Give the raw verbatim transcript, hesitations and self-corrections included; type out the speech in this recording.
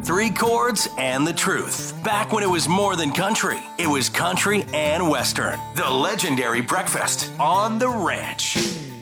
Three chords and the truth. Back when it was more than country, it was country and western. The legendary breakfast on the ranch.